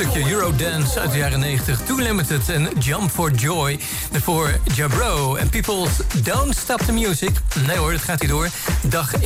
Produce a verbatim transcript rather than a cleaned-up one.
stukje Eurodance uit de jaren negentig. Too Limited en Jump for Joy. Daarvoor Jabro en People's Don't Stop the Music. Nee hoor, dat gaat hier door. Dag